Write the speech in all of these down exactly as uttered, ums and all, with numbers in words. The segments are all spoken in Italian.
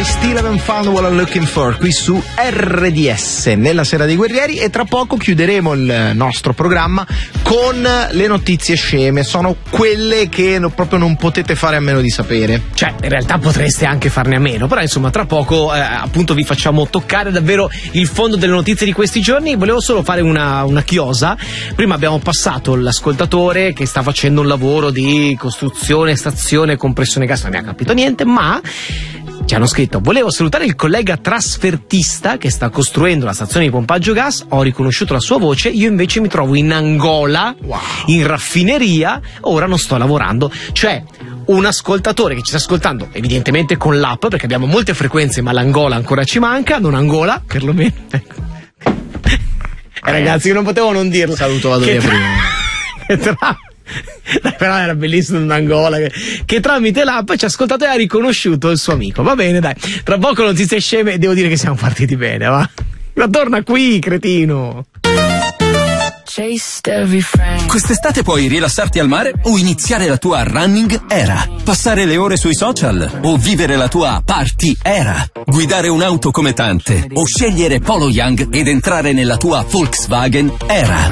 I still haven't found what I'm looking for, qui su R D S nella Sera dei Guerrieri, e tra poco chiuderemo il nostro programma con le notizie sceme. Sono quelle che no, proprio non potete fare a meno di sapere. Cioè, in realtà potreste anche farne a meno, però insomma tra poco eh, appunto vi facciamo toccare davvero il fondo delle notizie di questi giorni. Volevo solo fare una, una chiosa. Prima abbiamo passato l'ascoltatore che sta facendo un lavoro di costruzione, stazione, compressione gas, non mi ha capito niente, ma ci hanno scritto: volevo salutare il collega trasfertista che sta costruendo la stazione di pompaggio gas, ho riconosciuto la sua voce, io invece mi trovo in Angola, wow. in raffineria, ora non sto lavorando. Cioè, un ascoltatore che ci sta ascoltando evidentemente con l'app, perché abbiamo molte frequenze ma l'Angola ancora ci manca, non Angola perlomeno. Eh, ragazzi, io non potevo non dirlo. Saluto, vado via prima. Che tra... Però era bellissimo in Angola che, che tramite l'app ci ha ascoltato e ha riconosciuto il suo amico. Va bene, dai, tra poco notizie sceme, devo dire che siamo partiti bene, va? Ma torna qui, cretino. Quest'estate puoi rilassarti al mare o iniziare la tua running era, passare le ore sui social o vivere la tua party era, guidare un'auto come tante o scegliere Polo Young ed entrare nella tua Volkswagen era.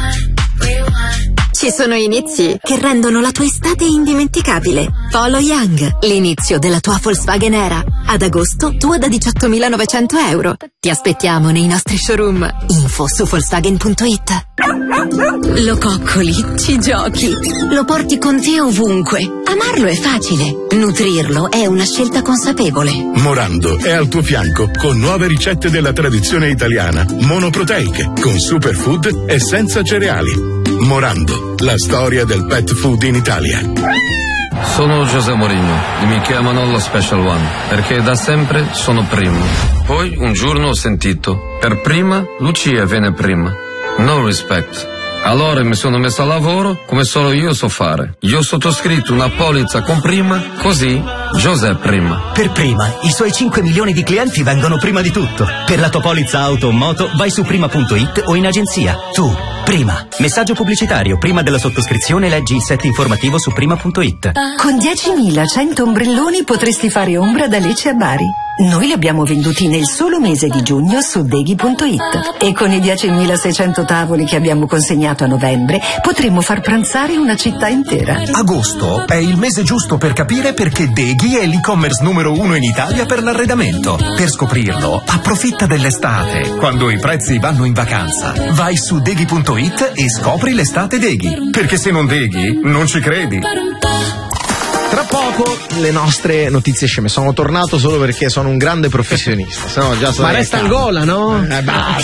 Ci sono inizi che rendono la tua estate indimenticabile. Polo Young, l'inizio della tua Volkswagen Era. Ad agosto, tua da diciottomilanovecento euro. Ti aspettiamo nei nostri showroom. Info su Volkswagen punto it. Lo coccoli, ci giochi, lo porti con te ovunque. Amarlo è facile, nutrirlo è una scelta consapevole. Morando è al tuo fianco con nuove ricette della tradizione italiana, monoproteiche, con superfood e senza cereali. Morando, la storia del pet food in Italia. Sono José Mourinho e mi chiamano lo Special One perché da sempre sono primo. Poi un giorno ho sentito: per prima Lucia viene prima. No respect. Allora mi sono messo a lavoro come solo io so fare. Io ho sottoscritto una polizza con prima, così José prima. Per prima, i suoi cinque milioni di clienti vengono prima di tutto. Per la tua polizza auto o moto vai su prima punto it o in agenzia. Tu, prima. Messaggio pubblicitario: prima della sottoscrizione leggi il set informativo su prima punto it. Con diecimilacento ombrelloni potresti fare ombra da Lecce a Bari. Noi li abbiamo venduti nel solo mese di giugno su deghi punto it e con i diecimilaseicento tavoli che abbiamo consegnato a novembre potremmo far pranzare una città intera. Agosto è il mese giusto per capire perché Deghi è l'e-commerce numero uno in Italia per l'arredamento. Per scoprirlo, approfitta dell'estate, quando i prezzi vanno in vacanza. Vai su deghi punto it e scopri l'estate Deghi, perché se non Deghi non ci credi. Tra poco le nostre notizie sceme. Sono tornato solo perché sono un grande professionista. Se no già ma resta Angola, no? Eh, basta.